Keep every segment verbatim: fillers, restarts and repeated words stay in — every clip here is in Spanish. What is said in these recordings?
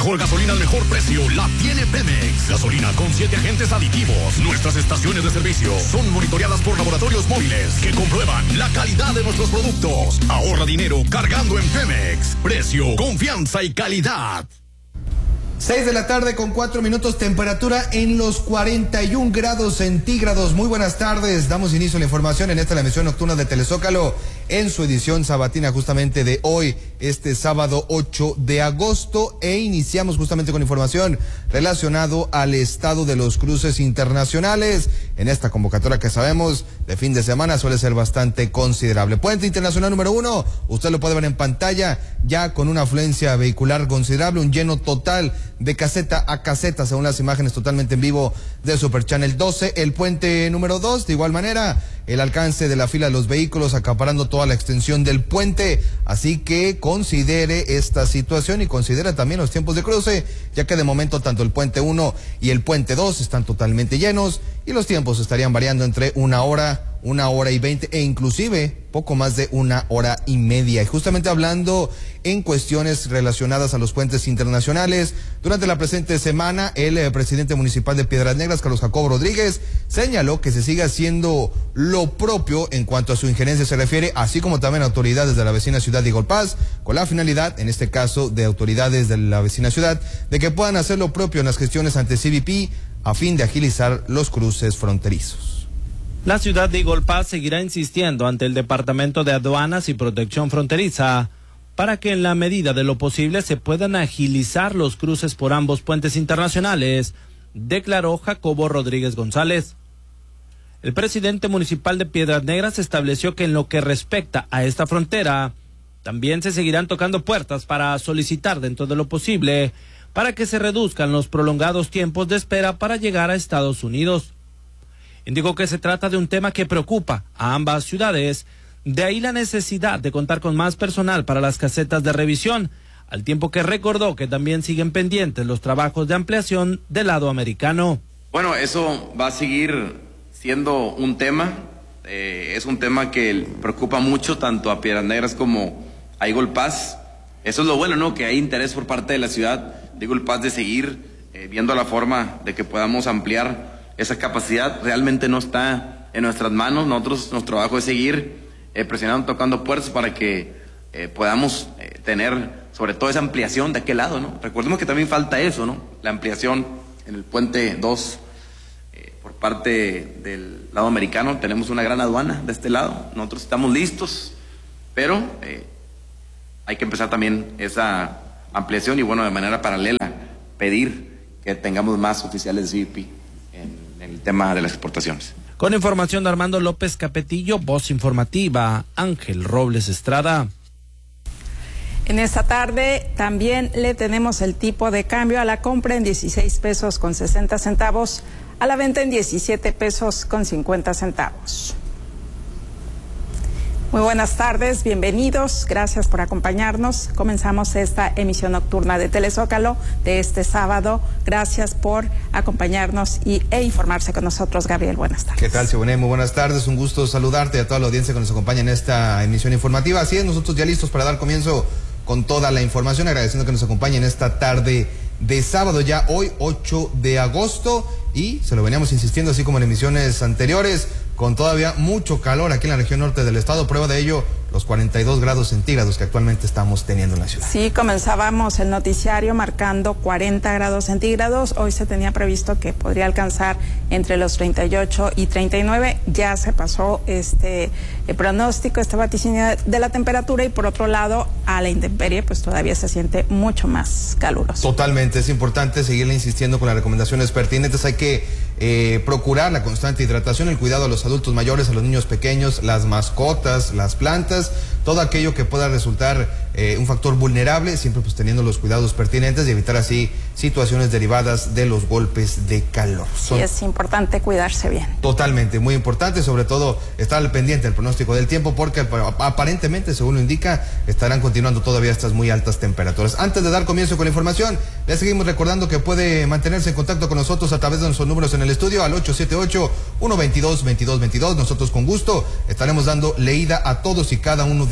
mejor gasolina al mejor precio la tiene Pemex. Gasolina con siete agentes aditivos. Nuestras estaciones de servicio son monitoreadas por laboratorios móviles que comprueban la calidad de nuestros productos. Ahorra dinero cargando en Pemex. Precio, confianza y calidad. seis de la tarde con cuatro minutos, temperatura en los cuarenta y un grados centígrados. Muy buenas tardes, damos inicio a la información en esta la emisión nocturna de Telezócalo en su edición sabatina justamente de hoy, este sábado ocho de agosto, e iniciamos justamente con información relacionado al estado de los cruces internacionales en esta convocatoria que sabemos de fin de semana suele ser bastante considerable. Puente internacional número uno, usted lo puede ver en pantalla ya con una afluencia vehicular considerable, un lleno total de caseta a caseta según las imágenes totalmente en vivo de Super Channel doce. El puente número dos, de igual manera, el alcance de la fila de los vehículos acaparando toda la extensión del puente, así que considere esta situación y considera también los tiempos de cruce, ya que de momento tanto el puente uno y el puente dos están totalmente llenos y los tiempos estarían variando entre una hora, una hora y veinte e inclusive poco más de una hora y media. Y justamente hablando en cuestiones relacionadas a los puentes internacionales, durante la presente semana el eh, presidente municipal de Piedras Negras, Carlos Jacobo Rodríguez, señaló que se sigue haciendo lo propio en cuanto a su injerencia se refiere, así como también autoridades de la vecina ciudad de Eagle Pass, con la finalidad, en este caso de autoridades de la vecina ciudad, de que puedan hacer lo propio en las gestiones ante C B P a fin de agilizar los cruces fronterizos. La ciudad de Eagle Pass seguirá insistiendo ante el Departamento de Aduanas y Protección Fronteriza para que en la medida de lo posible se puedan agilizar los cruces por ambos puentes internacionales, declaró Jacobo Rodríguez González. El presidente municipal de Piedras Negras estableció que en lo que respecta a esta frontera, también se seguirán tocando puertas para solicitar dentro de lo posible para que se reduzcan los prolongados tiempos de espera para llegar a Estados Unidos. Indicó que se trata de un tema que preocupa a ambas ciudades, de ahí la necesidad de contar con más personal para las casetas de revisión, al tiempo que recordó que también siguen pendientes los trabajos de ampliación del lado americano. Bueno, eso va a seguir siendo un tema, eh, es un tema que preocupa mucho tanto a Piedras Negras como a Eagle Pass. Eso es lo bueno, ¿no? Que hay interés por parte de la ciudad de Eagle Pass de seguir eh, viendo la forma de que podamos ampliar esa capacidad. Realmente no está en nuestras manos. Nosotros, nuestro trabajo es seguir eh, presionando, tocando puertas para que eh, podamos eh, tener sobre todo esa ampliación de aquel lado, ¿no? Recordemos que también falta eso, ¿no? La ampliación en el puente dos eh, por parte del lado americano. Tenemos una gran aduana de este lado. Nosotros estamos listos, pero eh, hay que empezar también esa ampliación y, bueno, de manera paralela pedir que tengamos más oficiales de C B P en el tema de las exportaciones. Con información de Armando López Capetillo, voz informativa, Ángel Robles Estrada. En esta tarde también le tenemos el tipo de cambio: a la compra en dieciséis pesos con sesenta centavos, a la venta en diecisiete pesos con cincuenta centavos. Muy buenas tardes, bienvenidos, gracias por acompañarnos. Comenzamos esta emisión nocturna de Telezócalo de este sábado. Gracias por acompañarnos y, e informarse con nosotros, Gabriel. Buenas tardes. ¿Qué tal, Siboney? Muy buenas tardes, un gusto saludarte y a toda la audiencia que nos acompaña en esta emisión informativa. Así es, nosotros ya listos para dar comienzo con toda la información, agradeciendo que nos acompañen esta tarde de sábado, ya hoy ocho de agosto, y se lo veníamos insistiendo así como en emisiones anteriores, con todavía mucho calor aquí en la región norte del estado. Prueba de ello los cuarenta y dos grados centígrados que actualmente estamos teniendo en la ciudad. Sí, comenzábamos el noticiario marcando cuarenta grados centígrados. Hoy se tenía previsto que podría alcanzar entre los treinta y ocho y treinta y nueve. Ya se pasó este el pronóstico, este vaticinio de la temperatura, y por otro lado, a la intemperie, pues todavía se siente mucho más caluroso. Totalmente, es importante seguirle insistiendo con las recomendaciones pertinentes. Hay que eh, procurar la constante hidratación, el cuidado a los adultos mayores, a los niños pequeños, las mascotas, las plantas, todo aquello que pueda resultar eh, un factor vulnerable, siempre pues teniendo los cuidados pertinentes y evitar así situaciones derivadas de los golpes de calor. Son... Sí, es importante cuidarse bien. Totalmente, muy importante, sobre todo estar al pendiente del pronóstico del tiempo, porque aparentemente, según lo indica, estarán continuando todavía estas muy altas temperaturas. Antes de dar comienzo con la información, le seguimos recordando que puede mantenerse en contacto con nosotros a través de nuestros números en el estudio al ocho siete ocho, uno dos dos, dos dos dos dos. Nosotros con gusto estaremos dando leída a todos y cada uno de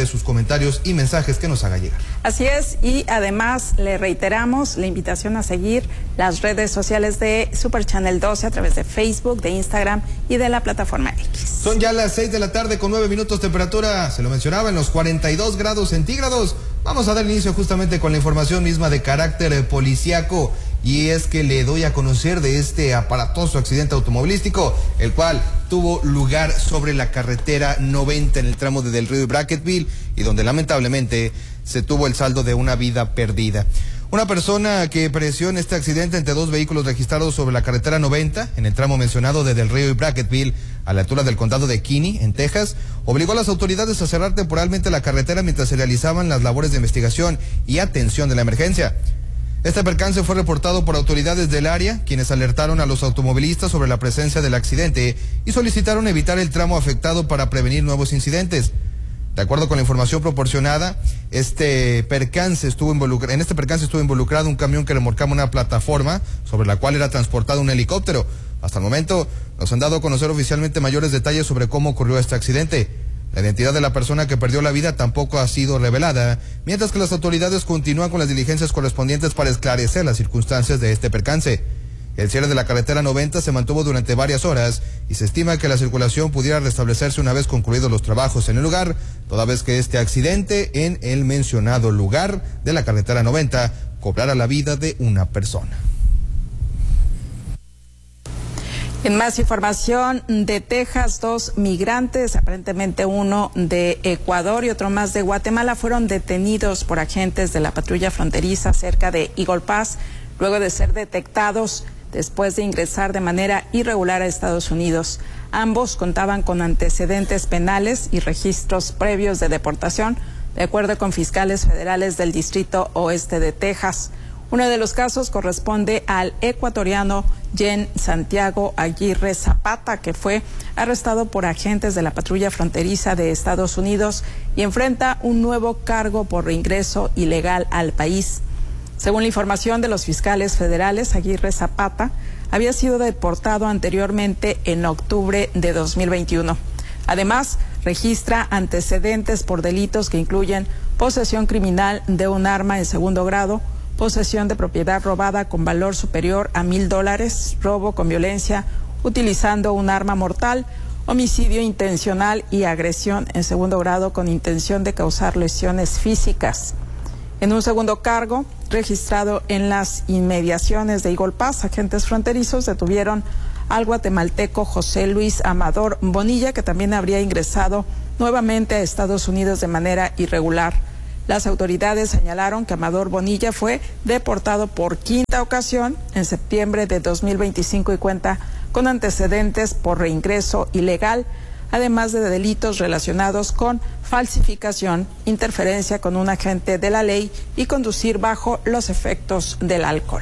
de sus comentarios y mensajes que nos haga llegar. Así es, y además le reiteramos la invitación a seguir las redes sociales de Super Channel doce a través de Facebook, de Instagram y de la plataforma X. Son ya las seis de la tarde con nueve minutos, temperatura, se lo mencionaba, en los cuarenta y dos grados centígrados. Vamos a dar inicio justamente con la información misma de carácter policiaco, y es que le doy a conocer de este aparatoso accidente automovilístico, el cual tuvo lugar sobre la carretera noventa en el tramo de Del Río y Brackettville, y donde lamentablemente se tuvo el saldo de una vida perdida. Una persona que pereció en este accidente entre dos vehículos registrados sobre la carretera noventa, en el tramo mencionado de Del Río y Brackettville, a la altura del condado de Kinney, en Texas, obligó a las autoridades a cerrar temporalmente la carretera mientras se realizaban las labores de investigación y atención de la emergencia. Este percance fue reportado por autoridades del área, quienes alertaron a los automovilistas sobre la presencia del accidente y solicitaron evitar el tramo afectado para prevenir nuevos incidentes. De acuerdo con la información proporcionada, este percance estuvo involucrado, en este percance estuvo involucrado un camión que remolcaba una plataforma sobre la cual era transportado un helicóptero. Hasta el momento nos han dado a conocer oficialmente mayores detalles sobre cómo ocurrió este accidente. La identidad de la persona que perdió la vida tampoco ha sido revelada, mientras que las autoridades continúan con las diligencias correspondientes para esclarecer las circunstancias de este percance. El cierre de la carretera noventa se mantuvo durante varias horas y se estima que la circulación pudiera restablecerse una vez concluidos los trabajos en el lugar, toda vez que este accidente en el mencionado lugar de la carretera noventa cobrara la vida de una persona. En más información de Texas, dos migrantes, aparentemente uno de Ecuador y otro más de Guatemala, fueron detenidos por agentes de la patrulla fronteriza cerca de Eagle Pass, luego de ser detectados después de ingresar de manera irregular a Estados Unidos. Ambos contaban con antecedentes penales y registros previos de deportación, de acuerdo con fiscales federales del Distrito Oeste de Texas. Uno de los casos corresponde al ecuatoriano Jen Santiago Aguirre Zapata, que fue arrestado por agentes de la patrulla fronteriza de Estados Unidos y enfrenta un nuevo cargo por reingreso ilegal al país. Según la información de los fiscales federales, Aguirre Zapata había sido deportado anteriormente en octubre de dos mil veintiuno. Además, registra antecedentes por delitos que incluyen posesión criminal de un arma en segundo grado, posesión de propiedad robada con valor superior a mil dólares, robo con violencia utilizando un arma mortal, homicidio intencional y agresión en segundo grado con intención de causar lesiones físicas. En un segundo cargo, registrado en las inmediaciones de Eagle Pass, agentes fronterizos detuvieron al guatemalteco José Luis Amador Bonilla, que también habría ingresado nuevamente a Estados Unidos de manera irregular. Las autoridades señalaron que Amador Bonilla fue deportado por quinta ocasión en septiembre de dos mil veinticinco y cuenta con antecedentes por reingreso ilegal, además de delitos relacionados con falsificación, interferencia con un agente de la ley y conducir bajo los efectos del alcohol.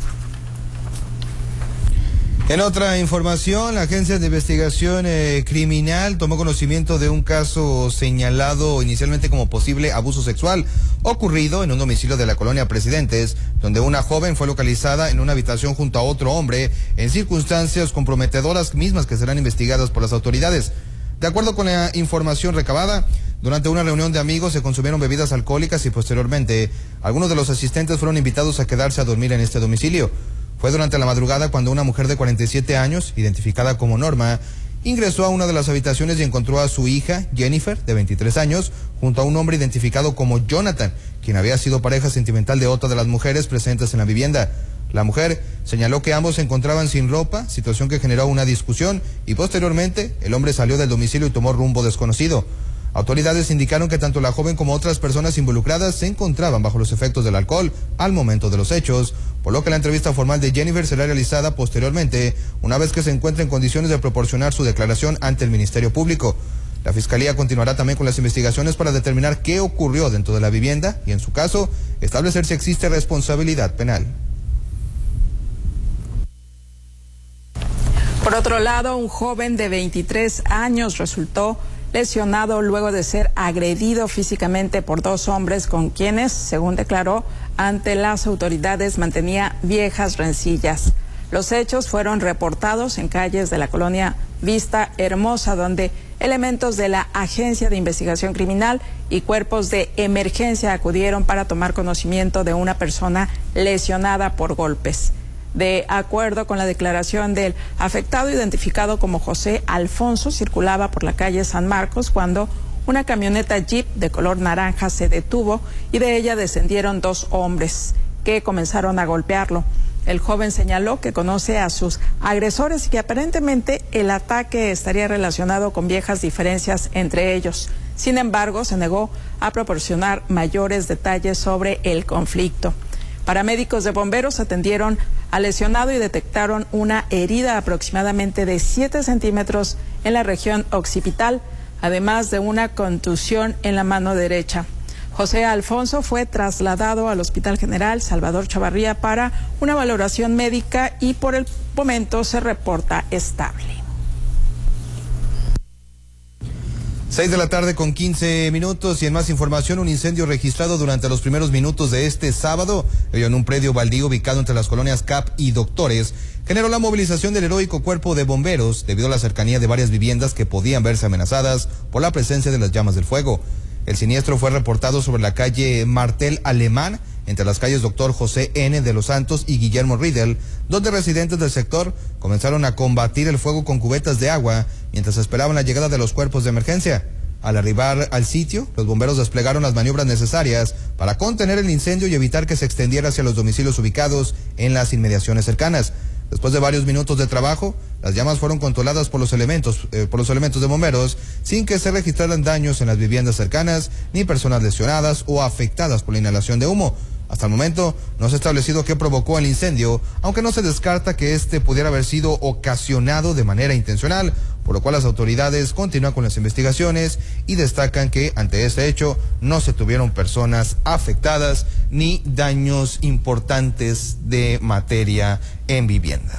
En otra información, la Agencia de Investigación eh, Criminal tomó conocimiento de un caso señalado inicialmente como posible abuso sexual ocurrido en un domicilio de la colonia Presidentes, donde una joven fue localizada en una habitación junto a otro hombre en circunstancias comprometedoras mismas que serán investigadas por las autoridades. De acuerdo con la información recabada, durante una reunión de amigos se consumieron bebidas alcohólicas y posteriormente algunos de los asistentes fueron invitados a quedarse a dormir en este domicilio. Fue durante la madrugada cuando una mujer de cuarenta y siete años, identificada como Norma, ingresó a una de las habitaciones y encontró a su hija, Jennifer, de veintitrés años, junto a un hombre identificado como Jonathan, quien había sido pareja sentimental de otra de las mujeres presentes en la vivienda. La mujer señaló que ambos se encontraban sin ropa, situación que generó una discusión, y posteriormente el hombre salió del domicilio y tomó rumbo desconocido. Autoridades indicaron que tanto la joven como otras personas involucradas se encontraban bajo los efectos del alcohol al momento de los hechos, por lo que la entrevista formal de Jennifer será realizada posteriormente, una vez que se encuentre en condiciones de proporcionar su declaración ante el Ministerio Público. La Fiscalía continuará también con las investigaciones para determinar qué ocurrió dentro de la vivienda y, en su caso, establecer si existe responsabilidad penal. Por otro lado, un joven de veintitrés años resultó lesionado luego de ser agredido físicamente por dos hombres con quienes, según declaró ante las autoridades, mantenía viejas rencillas. Los hechos fueron reportados en calles de la colonia Vista Hermosa, donde Elementos de la Agencia de Investigación Criminal y cuerpos de emergencia acudieron para tomar conocimiento de una persona lesionada por golpes. De acuerdo con la declaración del afectado, identificado como José Alfonso, circulaba por la calle San Marcos cuando una camioneta Jeep de color naranja se detuvo y de ella descendieron dos hombres que comenzaron a golpearlo. El joven señaló que conoce a sus agresores y que aparentemente el ataque estaría relacionado con viejas diferencias entre ellos. Sin embargo, se negó a proporcionar mayores detalles sobre el conflicto. Paramédicos de bomberos atendieron al lesionado y detectaron una herida aproximadamente de siete centímetros en la región occipital, además de una contusión en la mano derecha. José Alfonso fue trasladado al Hospital General Salvador Chavarría para una valoración médica y por el momento se reporta estable. Seis de la tarde con quince minutos y en más información, un incendio registrado durante los primeros minutos de este sábado en un predio baldío ubicado entre las colonias Cap y Doctores generó la movilización del heroico cuerpo de bomberos debido a la cercanía de varias viviendas que podían verse amenazadas por la presencia de las llamas del fuego. El siniestro fue reportado sobre la calle Martel Alemán, entre las calles Doctor José N. de los Santos y Guillermo Riedel, donde residentes del sector comenzaron a combatir el fuego con cubetas de agua mientras esperaban la llegada de los cuerpos de emergencia. Al arribar al sitio, los bomberos desplegaron las maniobras necesarias para contener el incendio y evitar que se extendiera hacia los domicilios ubicados en las inmediaciones cercanas. Después de varios minutos de trabajo, las llamas fueron controladas por los elementos, eh, por los elementos de bomberos, sin que se registraran daños en las viviendas cercanas, ni personas lesionadas o afectadas por la inhalación de humo. Hasta el momento no se ha establecido qué provocó el incendio, aunque no se descarta que este pudiera haber sido ocasionado de manera intencional, por lo cual las autoridades continúan con las investigaciones y destacan que ante este hecho no se tuvieron personas afectadas ni daños importantes de materia en vivienda.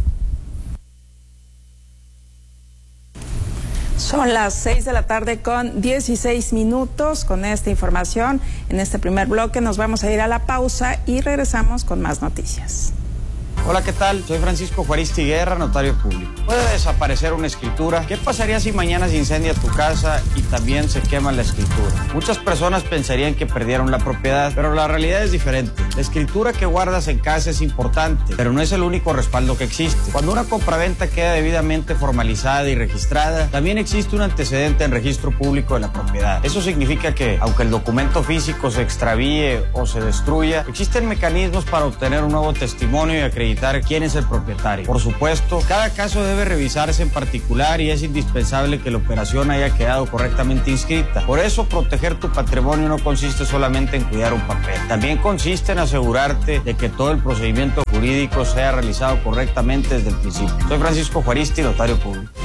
Son las seis de la tarde con dieciséis minutos. Con esta información, en este primer bloque nos vamos a ir a la pausa y regresamos con más noticias. Hola, ¿qué tal? Soy Francisco Juaristi Guerra, notario público. ¿Puede desaparecer una escritura? ¿Qué pasaría si mañana se incendia tu casa y también se quema la escritura? Muchas personas pensarían que perdieron la propiedad, pero la realidad es diferente. La escritura que guardas en casa es importante, pero no es el único respaldo que existe. Cuando una compraventa queda debidamente formalizada y registrada, también existe un antecedente en registro público de la propiedad. Eso significa que, aunque el documento físico se extravíe o se destruya, existen mecanismos para obtener un nuevo testimonio y acreditar quién es el propietario. Por supuesto, cada caso debe revisarse en particular y es indispensable que la operación haya quedado correctamente inscrita. Por eso, proteger tu patrimonio no consiste solamente en cuidar un papel. También consiste en asegurarte de que todo el procedimiento jurídico sea realizado correctamente desde el principio. Soy Francisco Juaristi, notario público.